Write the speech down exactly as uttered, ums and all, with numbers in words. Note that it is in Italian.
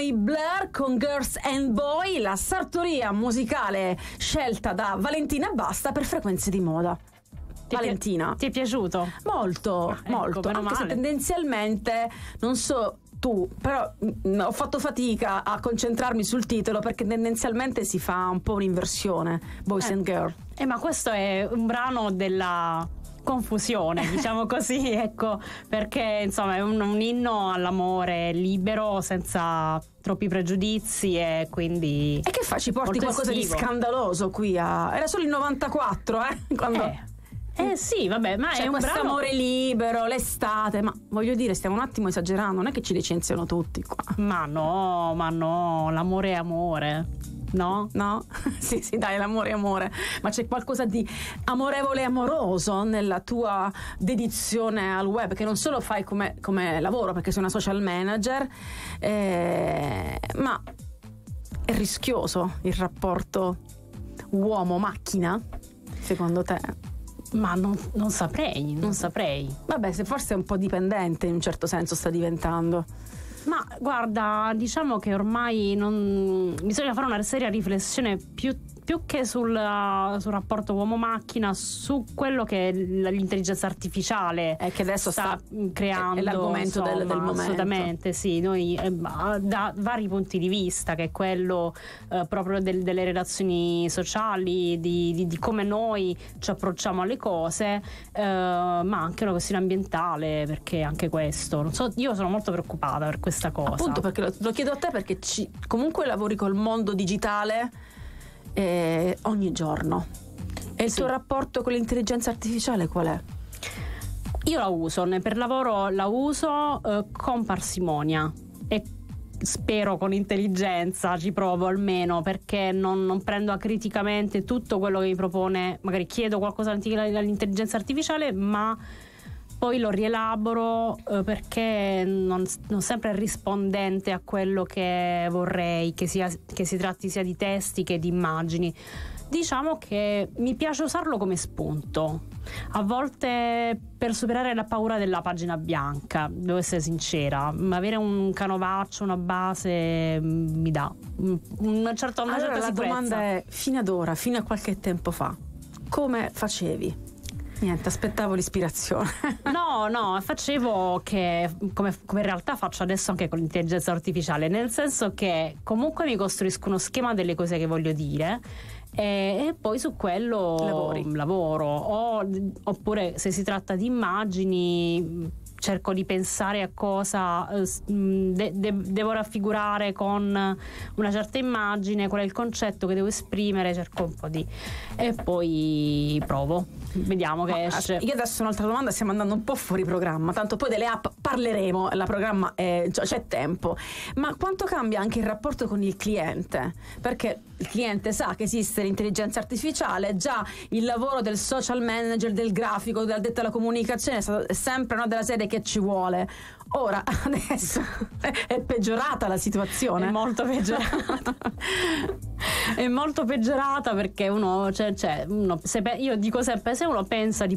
i Blur con Girls and Boy, la sartoria musicale scelta da Valentina Basta per Frequenze di Moda. Ti Valentina, pi- ti è piaciuto? Molto, ah, ecco, molto, anche male. se tendenzialmente, non so tu, però mh, ho fatto fatica a concentrarmi sul titolo perché tendenzialmente si fa un po' un'inversione, Boys eh. and Girl. Eh, ma questo è un brano della confusione, diciamo così, ecco, perché insomma è un, un inno all'amore libero, senza troppi pregiudizi, e quindi E che fa? Ci porti molto qualcosa estivo. di scandaloso qui a... Era solo il novantaquattro, eh? Quando... Eh. Eh sì, vabbè, ma C'è è un questo brano. amore libero, l'estate, ma voglio dire, stiamo un attimo esagerando, non è che ci licenziano tutti qua. Ma no, ma no, l'amore è amore, no? No? Sì, sì, dai, l'amore è amore, ma c'è qualcosa di amorevole e amoroso nella tua dedizione al web, che non solo fai come, come lavoro, perché sei una social manager, eh, ma è rischioso il rapporto uomo-macchina, secondo te? Ma non, non saprei, non saprei. Vabbè, se forse è un po' dipendente in un certo senso sta diventando. Ma guarda, diciamo che ormai non bisogna fare una seria riflessione più, più che sul, sul rapporto uomo-macchina, su quello che l'intelligenza artificiale È che adesso sta, creando, è l'argomento insomma, del, del momento. Assolutamente sì, noi eh, da vari punti di vista, che è quello eh, proprio del, delle relazioni sociali, di, di, di come noi ci approcciamo alle cose, eh, ma anche una questione ambientale, perché anche questo, non so, io sono molto preoccupata per questa cosa. Appunto, perché lo, lo chiedo a te perché ci, comunque lavori col mondo digitale eh, ogni giorno. E il Sì. tuo rapporto con l'intelligenza artificiale qual è? Io la uso, ne- per lavoro la uso eh, con parsimonia e spero con intelligenza, ci provo almeno, perché non, non prendo acriticamente tutto quello che mi propone, magari chiedo qualcosa all'intelligenza artificiale, ma poi lo rielaboro eh, perché non, non sempre è rispondente a quello che vorrei, che, sia, che si tratti sia di testi che di immagini. Diciamo che mi piace usarlo come spunto, a volte per superare la paura della pagina bianca, devo essere sincera, ma avere un canovaccio, una base mi dà una certa, una Allora certa la sicurezza. domanda è, fino ad ora, fino a qualche tempo fa, come facevi? Niente, aspettavo l'ispirazione. No, no, facevo che come, come in realtà faccio adesso anche con l'intelligenza artificiale, nel senso che comunque mi costruisco uno schema delle cose che voglio dire e, e poi su quello Lavori. lavoro. O, oppure se si tratta di immagini, cerco di pensare a cosa eh, de- de- devo raffigurare con una certa immagine, qual è il concetto che devo esprimere, cerco un po' di... e poi provo, vediamo che Ma, esce. Io adesso un'altra domanda, stiamo andando un po' fuori programma, tanto poi delle app parleremo, la programma è, cioè, c'è tempo, ma quanto cambia anche il rapporto con il cliente? Perché il cliente sa che esiste l'intelligenza artificiale, già il lavoro del social manager, del grafico, del addetto alla comunicazione è sempre, no, della serie che ci vuole. Ora adesso è peggiorata la situazione. È molto peggiorata. È molto peggiorata perché uno, cioè, cioè, uno se pe- io dico sempre, se uno pensa di